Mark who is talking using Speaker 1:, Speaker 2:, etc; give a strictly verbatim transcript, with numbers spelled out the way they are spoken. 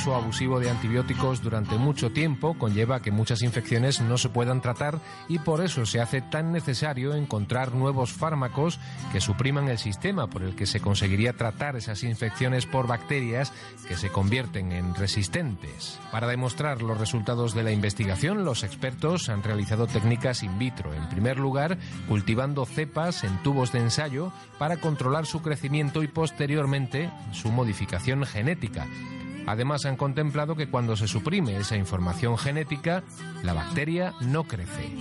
Speaker 1: uso abusivo de antibióticos durante mucho tiempo conlleva que muchas infecciones no se puedan tratar y por eso se hace tan necesario encontrar nuevos fármacos que supriman el sistema por el que se conseguiría tratar esas infecciones por bacterias que se convierten en resistentes. Para demostrar los resultados de la investigación, los expertos han realizado técnicas in vitro. En primer lugar, cultivando cepas en tubos de ensayo para controlar su crecimiento y posteriormente su modificación genética. Además, han contemplado que cuando se suprime esa información genética, la bacteria no crece.